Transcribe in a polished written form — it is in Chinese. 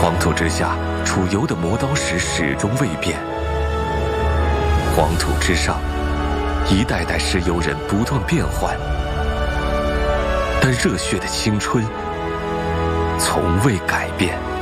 黄土之下，储油的磨刀石始终未变。黄土之上，一代代石油人不断变换，但热血的青春从未改变。